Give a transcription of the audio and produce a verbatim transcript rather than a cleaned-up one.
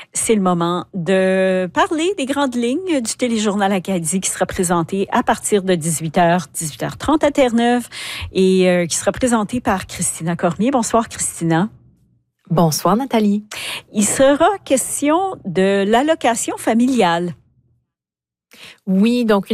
C'est le moment de parler des grandes lignes du Téléjournal Acadie qui sera présenté à partir de dix-huit heures, dix-huit heures trente à Terre-Neuve et euh, qui sera présenté par Christina Cormier. Bonsoir Christina. Bonsoir Nathalie. Il sera question de l'allocation familiale. Oui, donc